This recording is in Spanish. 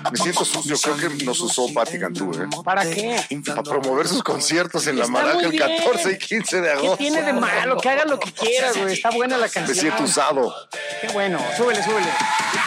Me siento sucio, creo que nos usó Pati Cantú, ¿eh? ¿Para qué? Para promover sus conciertos en la Está Maraca muy el bien. 14 y 15 de agosto. ¿Qué tiene de malo? Que haga lo que quiera, güey. Está buena la Me canción. siento usado. Qué bueno. Súbele, súbele.